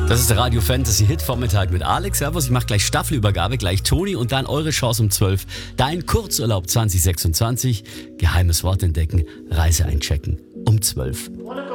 Das ist der Radio Fantasy Hit Vormittag mit Alex. Servus, ich mache gleich Staffelübergabe, gleich Toni und dann eure Chance um 12. Dein Kurzurlaub 2026, geheimes Wort entdecken, Reise einchecken um 12.